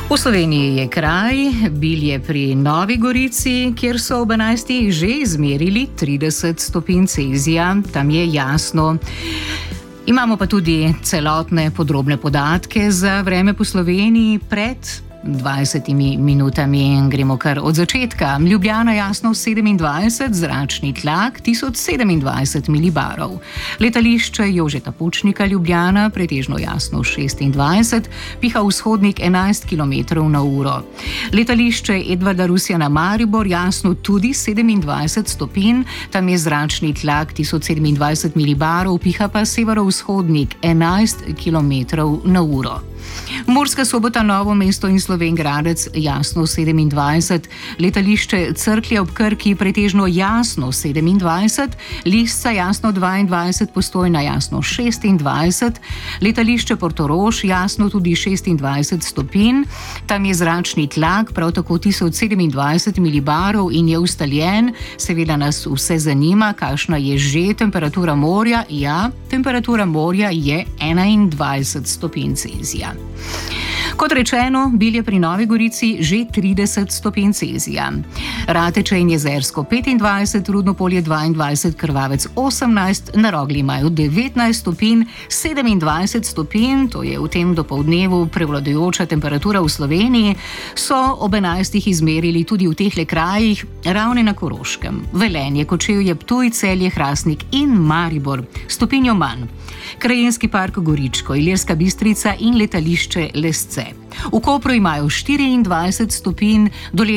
V Sloveniji je kraj, Bilje pri Novi Gorici, kjer so ob 11. že izmerili 30 stopinj Celzija, tam je jasno. Imamo pa tudi celotne podrobne podatke za vreme po Sloveniji pred 20 minutami. Gremo kar od začetka. Ljubljana jasno 27, zračni tlak 1027 milibarov. Letališče Jožeta Pučnika Ljubljana pretežno jasno 26, piha vzhodnik 11 km/h. Letališče Edvarda Rusjana Maribor jasno tudi 27 stopinj, tam je zračni tlak 1027 milibarov, piha pa severovzhodnik 11 km/h. Murska Sobota, Novo mesto in Slovenj Gradec jasno 27, letališče Cerklje ob Krki pretežno jasno 27, Lisca jasno 22, Postojna jasno 26, letališče Portorož jasno tudi 26 stopinj, tam je zračni tlak prav tako 1027 milibarov in je ustaljen. Seveda nas vse zanima, kakšna je že temperatura morja. Ja, temperatura morja je 21 stopinj Celzija. Kot rečeno, Bilje pri Novi Gorici že 30 stopinj Celzija. Rateče in Jezersko 25, Rudno Polje 22, Krvavec 18, na Rogli imajo 19 stopinj, 27 stopinj, to je v tem dopoldnevu prevladujoča temperatura v Sloveniji, so ob 11. izmerili tudi v tehle krajih, Ravne na Koroškem, Velenje, Kočevje, Ptuj, Celje, Hrastnik in Maribor, stopinjo manj. Krajinski park Goričko, Ilirska Bistrica in letališče Lesce. V Kopru imajo 24 stopinj,